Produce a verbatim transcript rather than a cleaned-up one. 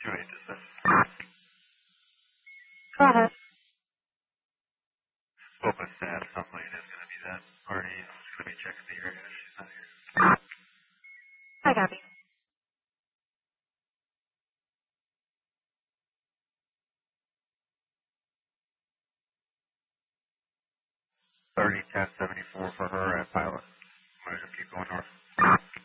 Right, just that. Go ahead. Spoke with Sad. Sounds like it is going to be that party. She's going to be checking the area. She's not here. I copy. thirty ten seventy-four for her at Pilot. I'm going to keep going north.